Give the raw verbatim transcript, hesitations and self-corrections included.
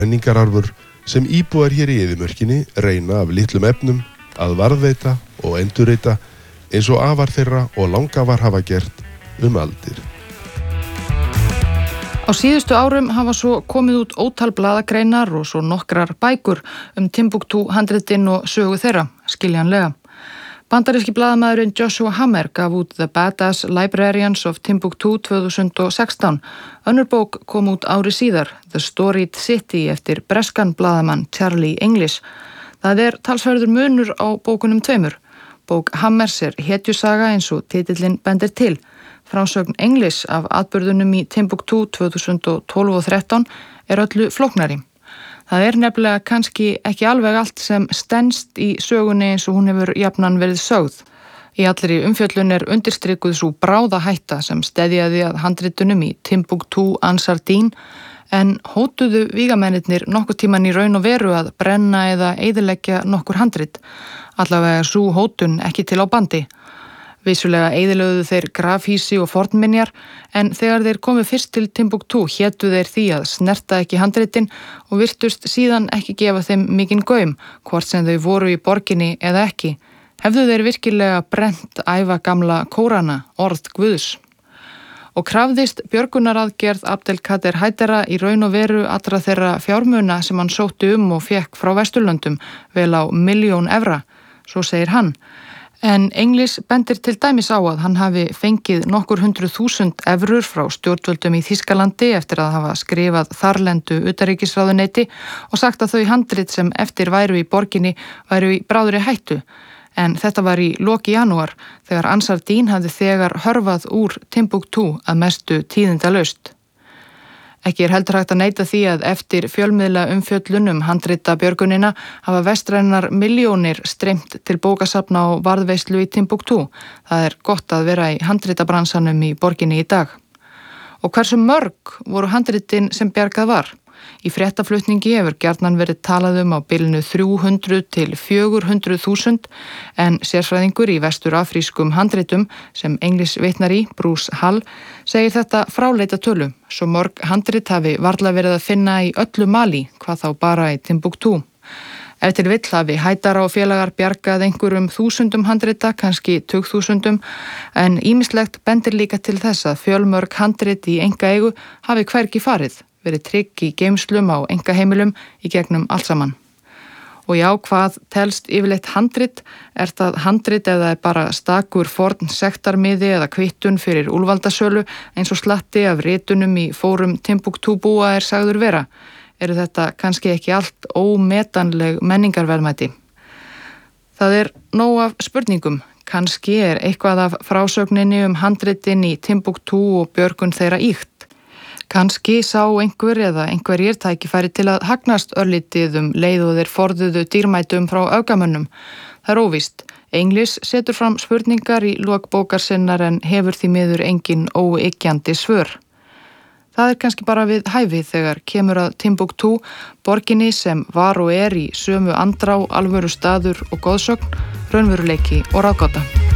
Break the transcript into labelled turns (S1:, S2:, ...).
S1: menningararfur sem íbúar hér í eyðimörkinni reyna af litlum efnum að varðveita og endurreita eins og afar þeirra og langafar hafa gert um aldir.
S2: Á síðustu árum hafa svo komið út ótal blaðagreinar og svo nokkrar bækur um Timbuktu handritin og sögu þeirra, skiljanlega. Bandaríski blaðamaðurinn Joshua Hammer gaf út The Badass Librarians of Timbuktu tvö þúsund og sextán. Önnur bók kom út ári síðar, The Storied City eftir breskan blaðamann Charlie English. Það er talsverður munur á bókunum tveimur. Bók Hammers er hetjusaga eins og titillinn bendir til. Frásögn English af atburðunum í Timbuktu tvö þúsund og tólf og þrettán er öllu flóknari. Það er nefnilega kannski ekki alveg allt sem stenst í sögunni eins og hún hefur jafnan verið sögð. Í allri umfjöllun er undirstrikuð sú bráða hætta sem steðjaði að handritunum í Timbuktu Ansar Dine, en hótuðu vígamennirnir nokkur tíman í raun og veru að brenna eða eyðileggja nokkur handrit. Allavega sú hótun ekki til á bandi. Vissulega eyðilögðu þeir grafhýsi og fornminjar, en þegar þeir komu fyrst til Timbuktu hétu þeir því að snerta ekki handritin og virtust síðan ekki gefa þeim mikinn gaum, hvort sem þau voru í borginni eða ekki. Hefðu þeir virkilega brennt ævagamla kórana, orð Guðs. Og krafðist björgunaraðgerð Abdelkader Haidara í raun og veru allra þeirra fjármuna sem hann sótti um og fékk frá Vesturlöndum, vel á milljón evra, svo segir hann. En English bendir til dæmis á að hann hafi fengið nokkur hundruð þúsund evrur frá stjórnvöldum í Þýskalandi eftir að hafa skrifað þarlendu utanríkisráðuneyti og sagt að þau handrit sem eftir væru í borginni væru í bráðri hættu. En þetta var í loki janúar þegar Ansar Dine hafði þegar hörfað úr Timbuktu að mestu tíðindalaust. Ekki er heldur hægt að neita því að eftir fjölmiðla umfjöllun um handrita björgunina hafa vestrænar milljónir streymt til bókasafna og varðveislu í Timbuktu. Það er gott að vera í handritabransanum í borginni í dag. Og hversu mörg voru handritin sem bjargað var? Í fréttaflutningi hefur gjarnan verið talað um á bilinu þrjú hundruð til fjögur hundruð þúsund, en sérfræðingur í vestur-afrískum handritum sem English vitnar í, Bruce Hall, segir þetta fráleita tölu. Svo mörg handrit hafi varla verið að finna í öllu Mali, hvað þá bara í Timbuktu. Ef til vill hafi Haidara og félagar bjargað einhverjum þúsundum handrita, kannski tugþúsundum, en ýmislegt bendir líka til þess að fjölmörg handrit í einkaeigu hafi hvergi farið, verið trygg í geymslum á einkaheimilum í gegnum allt saman. Og já, hvað telst yfirleitt handrit? Er það handrit eða er bara stakur forn sektarmiði eða kvittun fyrir úlfaldasölu eins og slatti af ritunum í fórum Timbuktu búa er sagður vera? Eru þetta kannski ekki allt ómetanleg menningarverðmæti? Það er nóg af spurningum. Kannski er eitthvað af frásögninni um handritin í Timbuktu og björgun þeirra ýkt. Kannski sá einhver eða einhverjir tækifæri til að hagnast örlítið um leið og þeir forðuðu dýrmætum frá öfgamönnum. Það er óvíst. English setur fram spurningar í lok bókar sinnar en hefur því miður engin óyggjandi svör. Það er kannski bara við hæfi þegar kemur að Timbuktu, borginni sem var og er í sömu andrá, alvöru staður og góðsögn, raunveruleiki og ráðgáta.